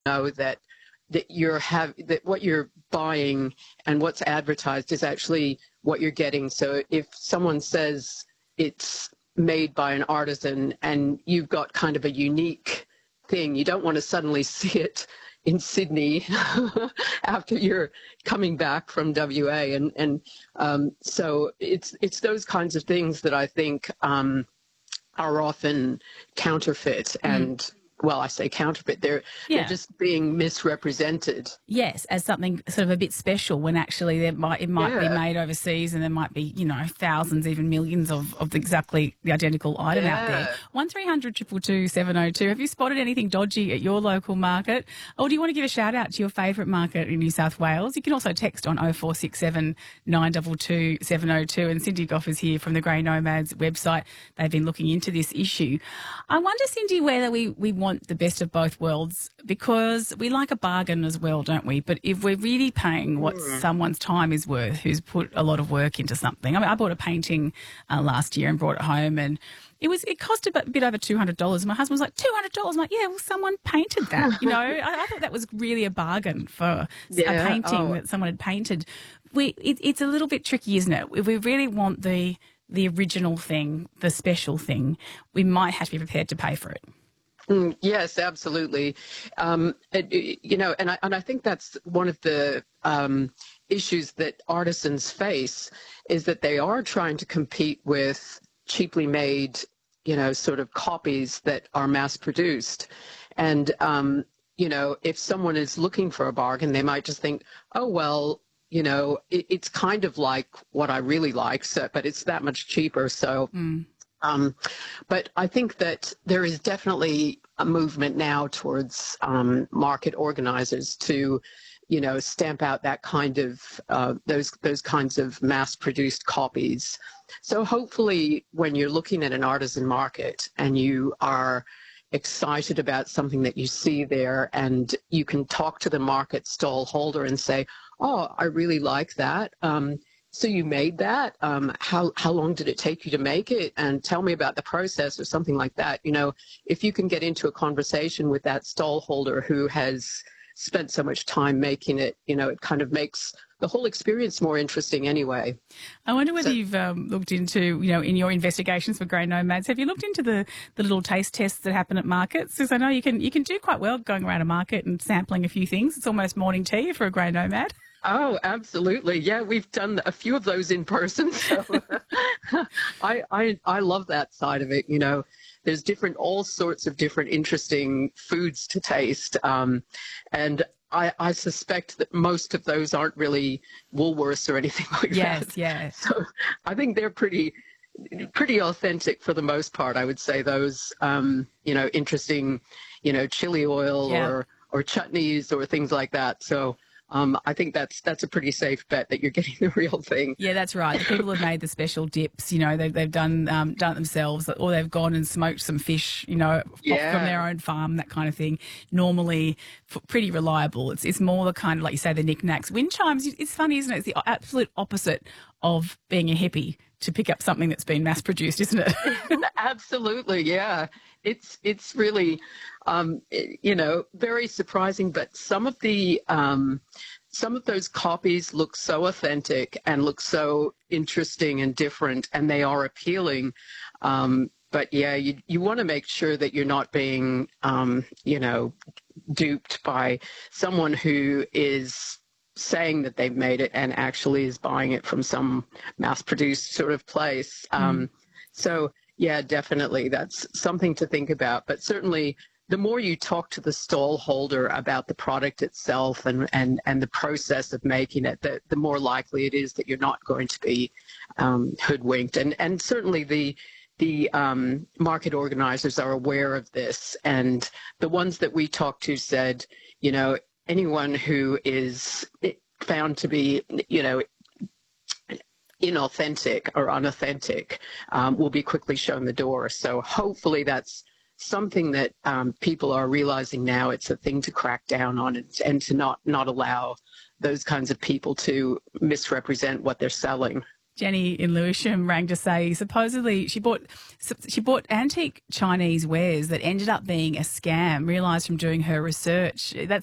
know that what you're buying and what's advertised is actually what you're getting. So if someone says it's made by an artisan and you've got kind of a unique thing, you don't want to suddenly see it in Sydney after you're coming back from WA. So it's those kinds of things that I think are often counterfeit and, well, I say counterfeit, they're just being misrepresented. Yes, as something sort of a bit special when actually it might be made overseas, and there might be, thousands, even millions of exactly the identical item out there. 1300 222 702. Have you spotted anything dodgy at your local market? Or do you want to give a shout out to your favourite market in New South Wales? You can also text on 0467 922 702. And Cindy Goff is here from the Grey Nomads website. They've been looking into this issue. I wonder, Cindy, whether we want the best of both worlds, because we like a bargain as well, don't we? But if we're really paying what someone's time is worth, who's put a lot of work into something. I mean, I bought a painting last year and brought it home, and it cost a bit over $200. My husband was like, $200? I'm like, yeah, well, someone painted that. I thought that was really a bargain for a painting that someone had painted. It's a little bit tricky, isn't it? If we really want the original thing, the special thing, we might have to be prepared to pay for it. Yes, absolutely. And I think that's one of the issues that artisans face, is that they are trying to compete with cheaply made, sort of copies that are mass produced. And, if someone is looking for a bargain, they might just think, oh, well, it's kind of like what I really like, but it's that much cheaper. So. But I think that there is definitely a movement now towards market organizers to, stamp out that kind of those kinds of mass-produced copies. So hopefully, when you're looking at an artisan market and you are excited about something that you see there, and you can talk to the market stall holder and say, "Oh, I really like that. So you made that? How long did it take you to make it? And tell me about the process," or something like that. If you can get into a conversation with that stall holder who has spent so much time making it, it kind of makes the whole experience more interesting anyway. I wonder whether you've looked into, in your investigations for Grey Nomads, have you looked into the little taste tests that happen at markets? Because I know you can do quite well going around a market and sampling a few things. It's almost morning tea for a Grey Nomad. Oh, absolutely. Yeah, we've done a few of those in person. So I love that side of it. There's all sorts of different interesting foods to taste. And I suspect that most of those aren't really Woolworths or anything like that. Yes. So I think they're pretty authentic for the most part. I would say those, interesting, chili oil or chutneys or things like that. So I think that's a pretty safe bet that you're getting the real thing. Yeah, that's right. The people have made the special dips. They've done it themselves, or they've gone and smoked some fish. From their own farm, that kind of thing. Normally, pretty reliable. It's more the kind of, like you say, the knickknacks. Wind chimes. It's funny, isn't it? It's the absolute opposite of being a hippie to pick up something that's been mass produced, isn't it? Absolutely, yeah. It's really, very surprising. But some of those copies look so authentic and look so interesting and different, and they are appealing. But yeah, you want to make sure that you're not being, duped by someone who is saying that they've made it and actually is buying it from some mass-produced sort of place. So, yeah, definitely, that's something to think about. But certainly, the more you talk to the stall holder about the product itself and the process of making it, the more likely it is that you're not going to be hoodwinked. And certainly the market organizers are aware of this. And the ones that we talked to said, anyone who is found to be, inauthentic or unauthentic will be quickly shown the door. So hopefully that's something that people are realizing now. It's a thing to crack down on and to not allow those kinds of people to misrepresent what they're selling. Jenny in Lewisham rang to say supposedly she bought antique Chinese wares that ended up being a scam, realised from doing her research.